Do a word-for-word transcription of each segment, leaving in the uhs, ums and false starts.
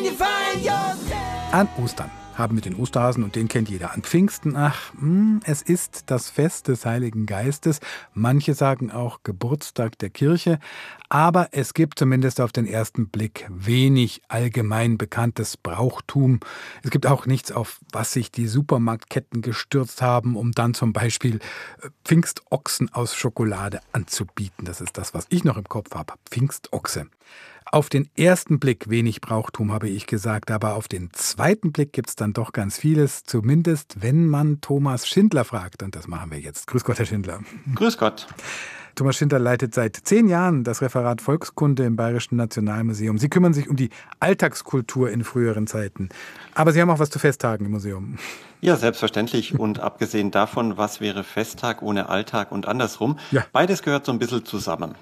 An Ostern haben wir den Osterhasen und den kennt jeder. An Pfingsten, ach, mh, es ist das Fest des Heiligen Geistes. Manche sagen auch Geburtstag der Kirche. Aber es gibt zumindest auf den ersten Blick wenig allgemein bekanntes Brauchtum. Es gibt auch nichts, auf was sich die Supermarktketten gestürzt haben, um dann zum Beispiel Pfingstochsen aus Schokolade anzubieten. Das ist das, was ich noch im Kopf habe. Pfingstochse. Auf den ersten Blick wenig Brauchtum, habe ich gesagt, aber auf den zweiten Blick gibt es dann doch ganz vieles, zumindest wenn man Thomas Schindler fragt. Und das machen wir jetzt. Grüß Gott, Herr Schindler. Grüß Gott. Thomas Schindler leitet seit zehn Jahren das Referat Volkskunde im Bayerischen Nationalmuseum. Sie kümmern sich um die Alltagskultur in früheren Zeiten. Aber Sie haben auch was zu Festtagen im Museum. Ja, selbstverständlich. Und abgesehen davon, was wäre Festtag ohne Alltag und andersrum? Ja. Beides gehört so ein bisschen zusammen.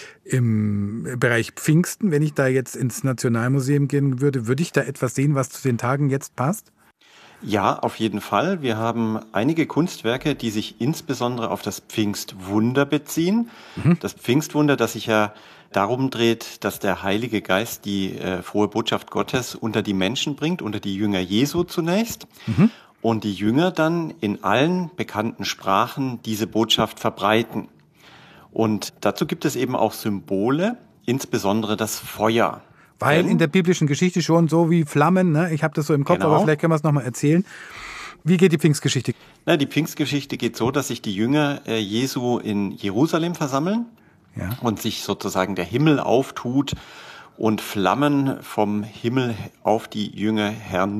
Im Bereich Pfingsten, wenn ich da jetzt ins Nationalmuseum gehen würde, würde ich da etwas sehen, was zu den Tagen jetzt passt? Ja, auf jeden Fall. Wir haben einige Kunstwerke, die sich insbesondere auf das Pfingstwunder beziehen. Mhm. Das Pfingstwunder, das sich ja darum dreht, dass der Heilige Geist die äh, frohe Botschaft Gottes unter die Menschen bringt, unter die Jünger Jesu zunächst. Mhm. Und die Jünger dann in allen bekannten Sprachen diese Botschaft verbreiten. Und dazu gibt es eben auch Symbole, insbesondere das Feuer. Weil in der biblischen Geschichte schon so wie Flammen, ne? Ich habe das so im Kopf, genau. Aber vielleicht können wir es nochmal erzählen. Wie geht die Pfingstgeschichte? Na, die Pfingstgeschichte geht so, dass sich die Jünger äh, Jesu in Jerusalem versammeln, ja, und sich sozusagen der Himmel auftut und Flammen vom Himmel auf die Jünger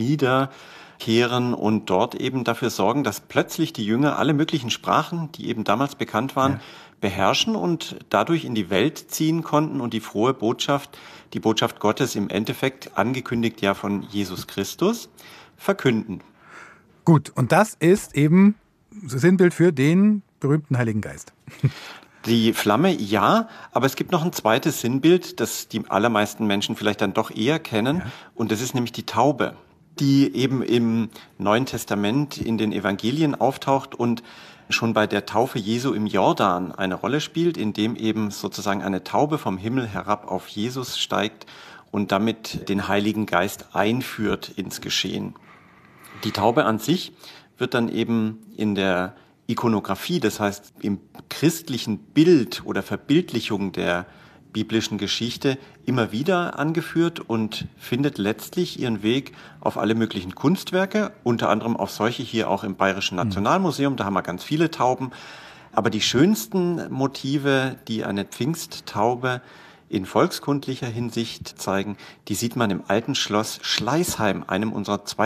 herniederkehren und dort eben dafür sorgen, dass plötzlich die Jünger alle möglichen Sprachen, die eben damals bekannt waren, ja, beherrschen und dadurch in die Welt ziehen konnten und die frohe Botschaft, die Botschaft Gottes im Endeffekt, angekündigt ja von Jesus Christus, verkünden. Gut, und das ist eben Sinnbild für den berühmten Heiligen Geist. Die Flamme, ja, aber es gibt noch ein zweites Sinnbild, das die allermeisten Menschen vielleicht dann doch eher kennen, ja, und das ist nämlich die Taube, die eben im Neuen Testament in den Evangelien auftaucht und schon bei der Taufe Jesu im Jordan eine Rolle spielt, in dem eben sozusagen eine Taube vom Himmel herab auf Jesus steigt und damit den Heiligen Geist einführt ins Geschehen. Die Taube an sich wird dann eben in der Ikonografie, das heißt im christlichen Bild oder Verbildlichung der biblischen Geschichte immer wieder angeführt und findet letztlich ihren Weg auf alle möglichen Kunstwerke, unter anderem auf solche hier auch im Bayerischen Nationalmuseum, da haben wir ganz viele Tauben. Aber die schönsten Motive, die eine Pfingsttaube in volkskundlicher Hinsicht zeigen, die sieht man im alten Schloss Schleißheim, einem unserer zwei